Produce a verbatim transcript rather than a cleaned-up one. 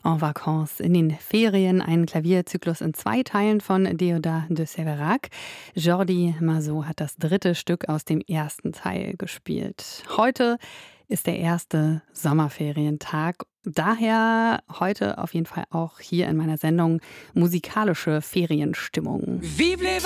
En Vacances, in den Ferien, ein Klavierzyklus in zwei Teilen von Déodat de Séverac. Jordi Mazot hat das dritte Stück aus dem ersten Teil gespielt. Heute ist der erste Sommerferientag. Daher heute auf jeden Fall auch hier in meiner Sendung musikalische Ferienstimmung. Vive les